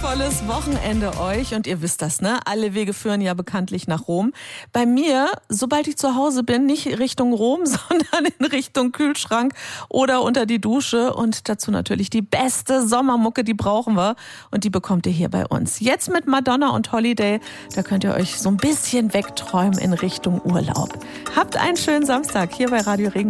wundervolles Wochenende euch. Und ihr wisst das, ne? Alle Wege führen ja bekanntlich nach Rom. Bei mir, sobald ich zu Hause bin, nicht Richtung Rom, sondern in Richtung Kühlschrank oder unter die Dusche. Und dazu natürlich die beste Sommermucke, die brauchen wir. Und die bekommt ihr hier bei uns. Jetzt mit Madonna und Holiday. Da könnt ihr euch so ein bisschen wegträumen in Richtung Urlaub. Habt einen schönen Samstag hier bei Radio Regen.